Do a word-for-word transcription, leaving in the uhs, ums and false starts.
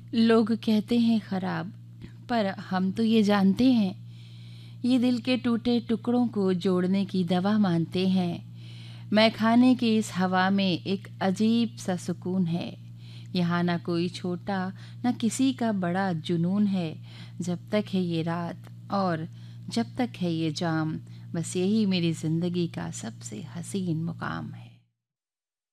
लोग कहते हैं खराब, पर हम तो ये जानते हैं ये दिल के टूटे टुकड़ों को जोड़ने की दवा मानते हैं। मैं खाने की इस हवा में एक अजीब सा सुकून है। यहाँ ना कोई छोटा ना किसी का बड़ा जुनून है। जब तक है ये रात और जब तक है ये जाम, बस यही मेरी ज़िंदगी का सबसे हसीन मुकाम है।